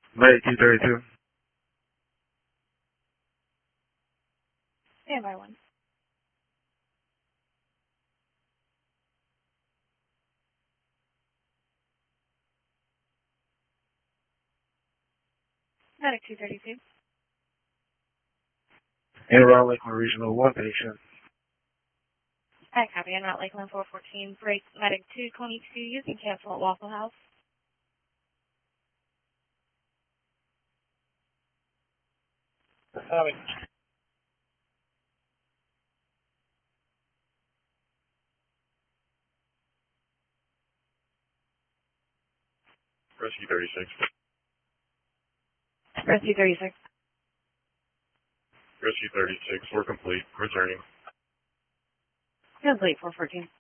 Medic 232. Standby 1. Medic 232. En route Lakeland Regional 1 patient. Hi, copy. En route Lakeland 414. Break Medic 222 using cancel at Waffle House. Copy. Rescue 36. Rescue 36. Rescue 36, we're complete. Returning. Complete 414.